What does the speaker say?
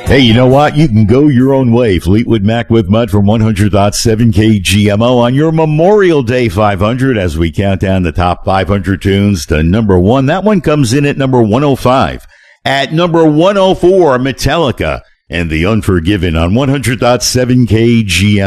Hey, you know what? You can go your own way. Fleetwood Mac with Mud from 100.7 KGMO on your Memorial Day 500 as we count down the top 500 tunes to number one. That one comes in at number 105. At number 104, Metallica and The Unforgiven on 100.7 KGMO.